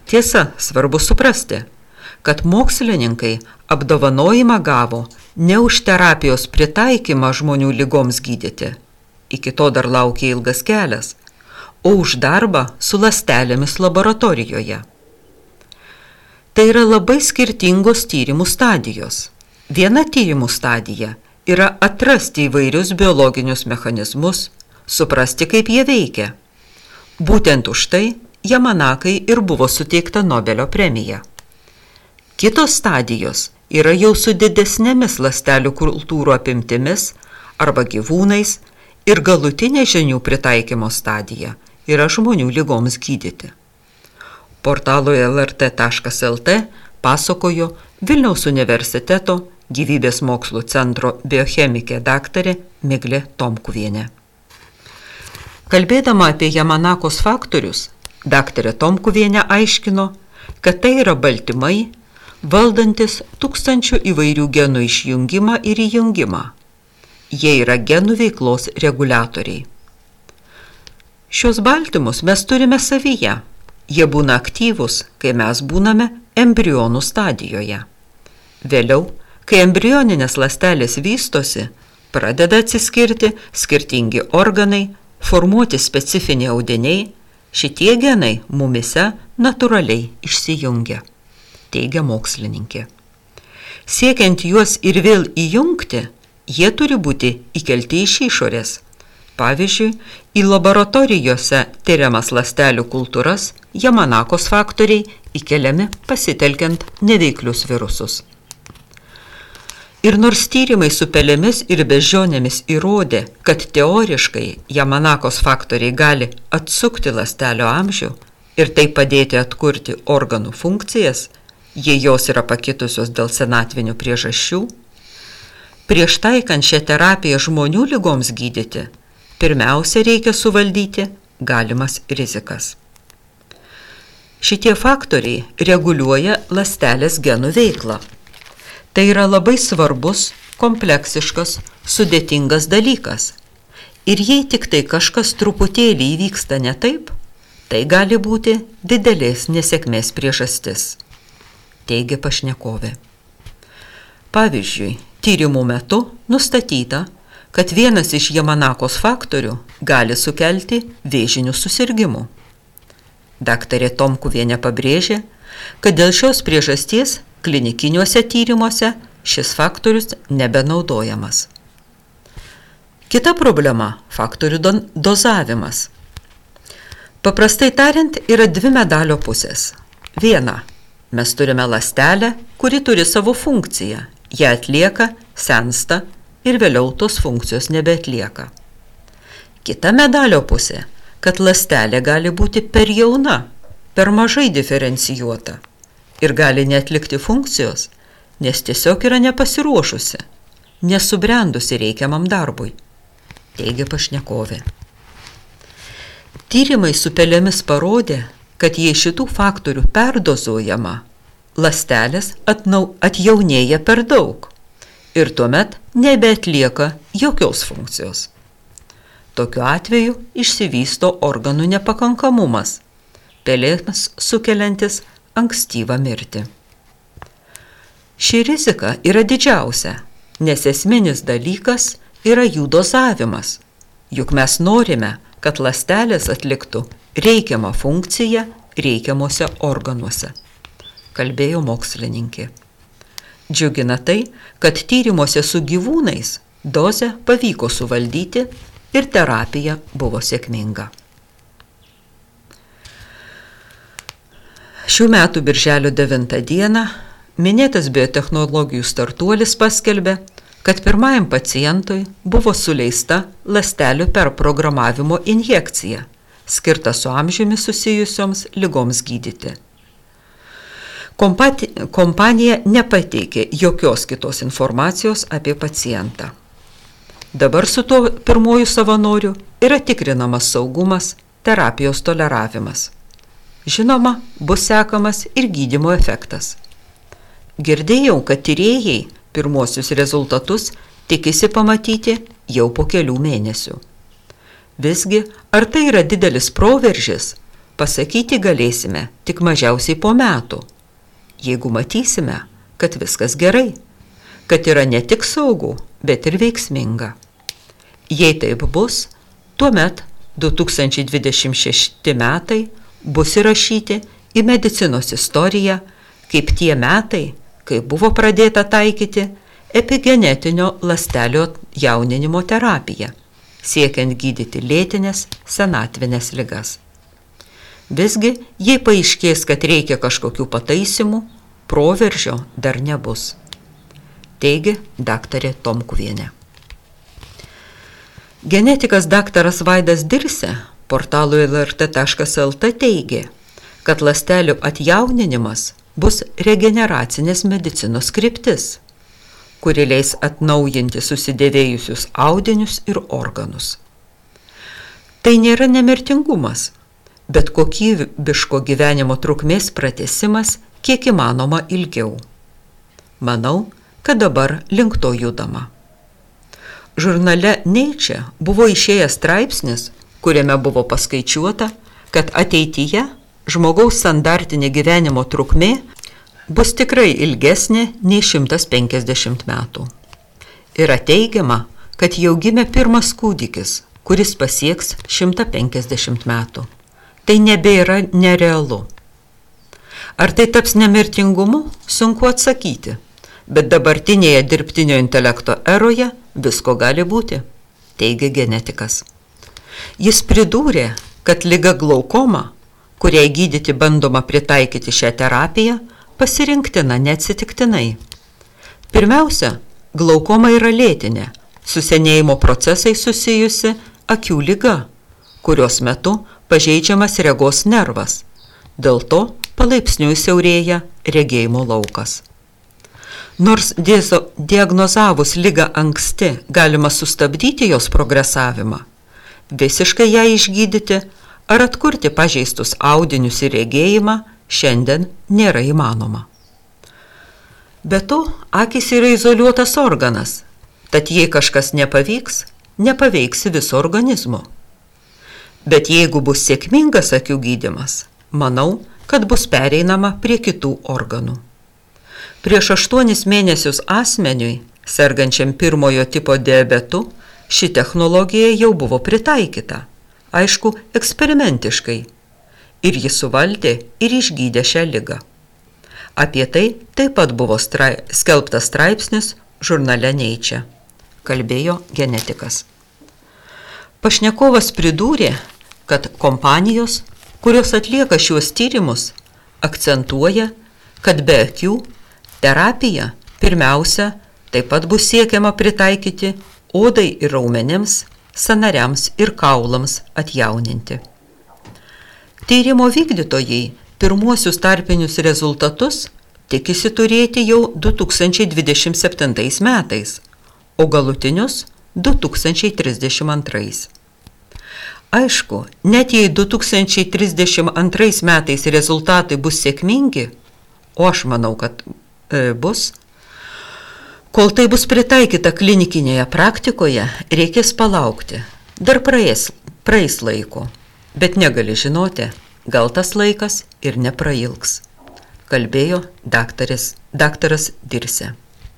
Tiesa, svarbu suprasti, kad mokslininkai apdovanojimą gavo ne už terapijos pritaikymą žmonių ligoms gydyti, iki to dar laukia ilgas kelias, o už darbą su ląstelėmis laboratorijoje. Tai yra labai skirtingos tyrimų stadijos. Viena tyrimų stadija yra atrasti įvairius biologinius mechanizmus, suprasti, kaip jie veikia. Būtent už tai Jamanakai ir buvo suteikta Nobelio premija. Kitos stadijos yra jau su didesnėmis ląstelių kultūrų apimtimis arba gyvūnais ir galutinė žinių pritaikymo stadija yra žmonių ligoms gydyti. Portaloje lrt.lt pasakojo Vilniaus universiteto gyvybės mokslų centro biochemikė daktarė Miglė Tomkuvienė. Kalbėdama apie Jamanakos faktorius, daktarė Tomkuvienė aiškino, kad tai yra baltymai, valdantis tūkstančių įvairių genų išjungimą ir įjungimą. Jie yra genų veiklos reguliatoriai. Šios baltymus mes turime savyje. Jie būna aktyvūs, kai mes būname embrionų stadijoje. Vėliau, kai embrioninės ląstelės vystosi, pradeda atsiskirti skirtingi organai, formuoti specifiniai audiniai, šitie genai mumyse natūraliai išsijungia, teigia mokslininkė. Siekiant juos ir vėl įjungti, jie turi būti įkelti iš išorės. Pavyzdžiui, į laboratorijose tyriamas ląstelių kultūras Jamanakos faktoriai įkeliami pasitelkiant neveiklius virusus. Ir nors tyrimai su pelėmis ir beždžionėmis įrodė, kad teoriškai Jamanakos faktoriai gali atsukti ląstelio amžių ir tai padėti atkurti organų funkcijas, jei jos yra pakitusios dėl senatvinių priežasčių, prieš taikant šią terapiją žmonių ligoms gydyti, pirmiausia reikia suvaldyti galimas rizikas. Šitie faktoriai reguliuoja ląstelės genų veiklą. Tai yra labai svarbus, kompleksiškas, sudėtingas dalykas. Ir jei tik tai kažkas truputėlį įvyksta ne taip, tai gali būti didelės nesėkmės priežastis, teigia pašnekovė. Pavyzdžiui, tyrimų metu nustatyta, kad vienas iš Jamanakos faktorių gali sukelti vėžinių susirgimų. Daktarė Tomkuvienė pabrėžė, kad dėl šios priežasties klinikiniuose tyrimuose šis faktorius nebenaudojamas. Kita problema – faktorių dozavimas. Paprastai tariant, yra dvi medalio pusės. Viena – mes turime ląstelę, kuri turi savo funkciją. Ją atlieka, sensta ir vėliau tos funkcijos nebeatlieka. Kita medalio pusė – kad ląstelė gali būti per jauna, per mažai diferencijuota ir gali neatlikti funkcijos, nes tiesiog yra nepasiruošusi, nesubrendusi reikiamam darbui, teigia pašnekovė. Tyrimai su pelėmis parodė, kad jei šitų faktorių perdozuojama, ląstelės atjaunėja per daug ir tuomet nebeatlieka jokios funkcijos. Tokiu atveju išsivysto organų nepakankamumas, pelėms sukeliantis ankstyvą mirtį. Ši rizika yra didžiausia, nes esminis dalykas yra jų dozavimas, juk mes norime, kad ląstelės atliktų reikiamą funkciją reikiamuose organuose, kalbėjo mokslininkė. Džiugina tai, kad tyrimuose su gyvūnais dozę pavyko suvaldyti ir terapija buvo sėkminga. Šių metų birželio 9 dieną minėtas biotechnologijų startuolis paskelbė, kad pirmajam pacientui buvo suleista ląstelių perprogramavimo injekcija, skirta su amžiumi susijusioms ligoms gydyti. Kompanija nepateikė jokios kitos informacijos apie pacientą. Dabar su tuo pirmuoju savanoriu yra tikrinamas saugumas, terapijos toleravimas. Žinoma, bus sekamas ir gydymo efektas. Girdėjau, kad tyrėjai pirmuosius rezultatus tikisi pamatyti jau po kelių mėnesių. Visgi, ar tai yra didelis proveržis, Pasakyti galėsime tik mažiausiai po metų, jeigu matysime, kad viskas gerai, kad yra ne tik saugu, bet ir veiksminga. Jei taip bus, tuomet 2026 metai bus įrašyti į medicinos istoriją kaip tie metai, kai buvo pradėta taikyti epigenetinio ląstelių atjauninimo terapiją, siekiant gydyti lėtines senatvinės ligas. Visgi, jei paaiškės, kad reikia kažkokių pataisimų, proveržio dar nebus, teigė daktarė Tomkuvienė. Genetikas daktaras Vaidas Dirsė portalui lrt.lt teigė, kad ląstelių atjauninimas bus regeneracinės medicinos kryptis, kuri leis atnaujinti susidėvėjusius audinius ir organus. Tai nėra nemirtingumas, bet kokybiško gyvenimo trukmės pratęsimas kiek įmanoma ilgiau. Manau, kad dabar link to judama. Žurnale Nature buvo išėjęs straipsnis, kuriame buvo paskaičiuota, kad ateityje žmogaus standartinė gyvenimo trukmė bus tikrai ilgesnė nei 150 metų. Yra teigiama, kad jau gimė pirmas kūdikis, kuris pasieks 150 metų. Tai nebėra nerealu. Ar tai taps nemirtingumu, sunku atsakyti, bet dabartinėje dirbtinio intelekto eroje visko gali būti, teigia genetikas. Jis pridūrė, kad liga glaukoma, kuriai gydyti bandoma pritaikyti šią terapiją, pasirinktina neatsitiktinai. Pirmiausia, glaukoma yra lėtinė, su senėjimo procesai susijusi akių liga, kurios metu pažeidžiamas regos nervas, dėl to palaipsniui siaurėja regėjimo laukas. Nors diagnozavus ligą anksti galima sustabdyti jos progresavimą, visiškai ją išgydyti ar atkurti pažeistus audinius ir regėjimą šiandien nėra įmanoma. Be to, akys yra izoliuotas organas, tad jei kažkas nepavyks, nepaveiks viso organizmo. Bet jeigu bus sėkmingas akių gydymas, manau, kad bus pereinama prie kitų organų. Prieš 8 mėnesius asmeniui, sergančiam pirmojo tipo diabetu, ši technologija jau buvo pritaikyta, aišku, eksperimentiškai, ir ji suvaldė ir išgydė šią ligą. Apie tai taip pat buvo skelbtas straipsnis žurnale Nature, kalbėjo genetikas. Pašnekovas pridūrė, kad kompanijos, kurios atlieka šiuos tyrimus, akcentuoja, kad be akių terapija pirmiausia taip pat bus siekiama pritaikyti odai ir raumenims, sąnariams ir kaulams atjauninti. Tyrimo vykdytojai pirmuosius tarpinius rezultatus tikisi turėti jau 2027 metais, o galutinius 2032. Aišku, net jei 2032 metais rezultatai bus sėkmingi, o aš manau, kad bus, kol tai bus pritaikyta klinikinėje praktikoje, reikės palaukti. Dar praeis laiko, bet negali žinoti, gal tas laikas ir neprailgs, kalbėjo daktaras Dirsė.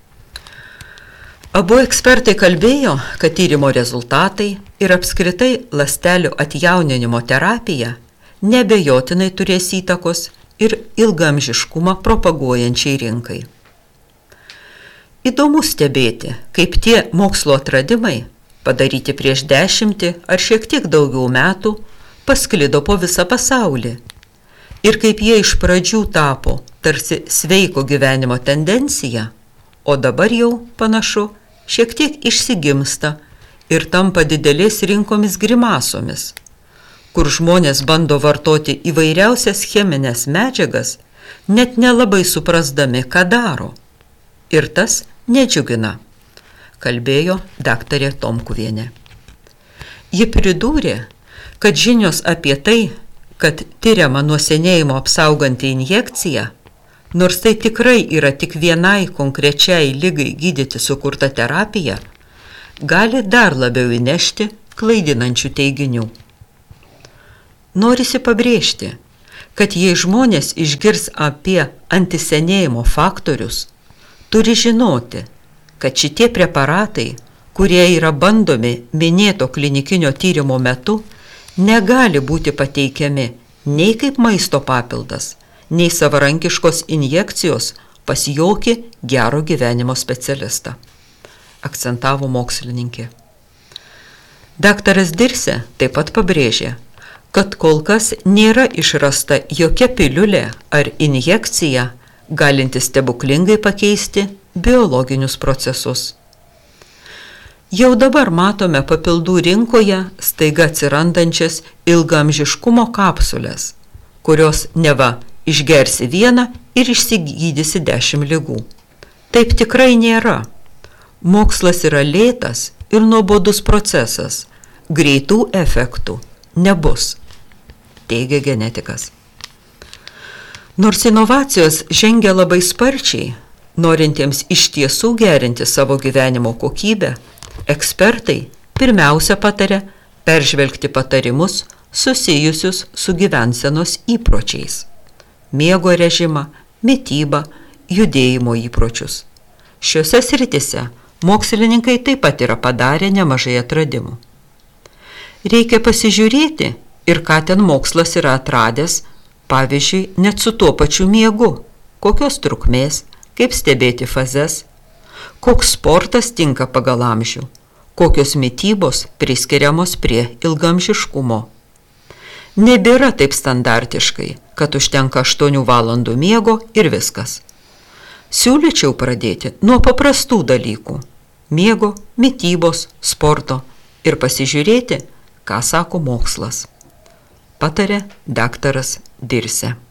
Abu ekspertai kalbėjo, kad tyrimo rezultatai ir apskritai ląstelių atjauninimo terapija neabejotinai turės įtakos ir ilgaamžiškumą propaguojančiai rinkai. Įdomu stebėti, kaip tie mokslo atradimai, padaryti prieš 10 ar šiek tiek daugiau metų, pasklido po visą pasaulį ir kaip jie iš pradžių tapo tarsi sveiko gyvenimo tendencija, o dabar jau panašu šiek tiek išsigimsta ir tampa didelės rinkomis grimasomis, kur žmonės bando vartoti įvairiausias cheminės medžiagas, net nelabai suprasdami, ką daro. Ir tas nedžiugina, kalbėjo daktarė Tomkuvienė. Ji pridūrė, kad žinios apie tai, kad tyriama nuo senėjimo apsauganti injekcija, nors tai tikrai yra tik vienai konkrečiai ligai gydyti sukurta terapija, gali dar labiau įnešti klaidinančių teiginių. Norisi pabrėžti, kad jei žmonės išgirs apie antisenėjimo faktorius, turi žinoti, kad šitie preparatai, kurie yra bandomi minėto klinikinio tyrimo metu, negali būti pateikiami nei kaip maisto papildas, nei savarankiškos injekcijos pas jokį gero gyvenimo specialistą, akcentavo mokslininkė. Daktaras Dirsė taip pat pabrėžė, kad kol kas nėra išrasta jokia piliulė ar injekcija, galinti stebuklingai pakeisti biologinius procesus. Jau dabar matome papildų rinkoje staiga atsirandančias ilgaamžiškumo kapsulės, kurios neva išgersi vieną ir išsigydysi 10 ligų. Taip tikrai nėra. Mokslas yra lėtas ir nuobodus procesas. Greitų efektų nebus, teigia genetikas. Nors inovacijos žengia labai sparčiai, norintiems iš tiesų gerinti savo gyvenimo kokybę, ekspertai pirmiausia pataria peržvelgti patarimus susijusius su gyvensenos įpročiais, miego režimą, mitybą, judėjimo įpročius. Šiuose sritise mokslininkai taip pat yra padarę nemažai atradimų. Reikia pasižiūrėti ir ką ten mokslas yra atradęs, pavyzdžiui, net su tuo pačiu miegu, kokios trukmės, kaip stebėti fazes, koks sportas tinka pagal amžių, kokios mitybos priskiriamos prie ilgaamžiškumo. Nebėra taip standartiškai, kad užtenka 8 valandų miego ir viskas. Siūlyčiau pradėti nuo paprastų dalykų – miego, mitybos, sporto ir pasižiūrėti, ką sako mokslas. Patarė daktaras Dirsė.